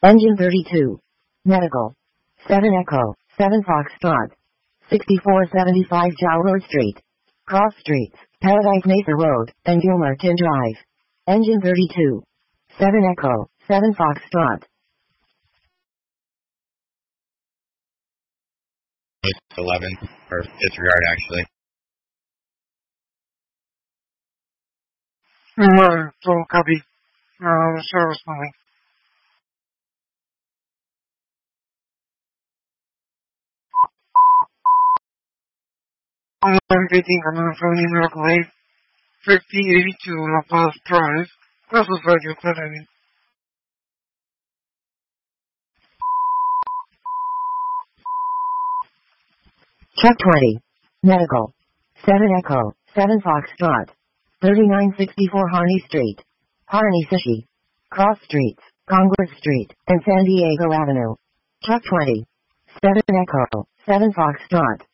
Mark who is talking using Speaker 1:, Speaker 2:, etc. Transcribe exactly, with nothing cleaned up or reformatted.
Speaker 1: Engine thirty-two. Medical. seven Echo, seven Foxtrot. sixty-four seventy-five Jowler Street. Cross Streets, Paradise Mesa Road, and Gilmartin Drive. Engine thirty-two. seven Echo, seven Foxtrot.
Speaker 2: eleven, or disregard actually.
Speaker 3: Uh, so copy. Uh, service moving. I'm getting on from New York Lake, fifty eighty-two La Paz Drive. That's what's like you said, I mean.
Speaker 1: Truck twenty. Medical. seven Echo, seven Foxtrot. thirty-nine sixty-four Harney Street. Harney City. Cross Streets, Congress Street, and San Diego Avenue. Truck twenty. seven Echo, seven Foxtrot.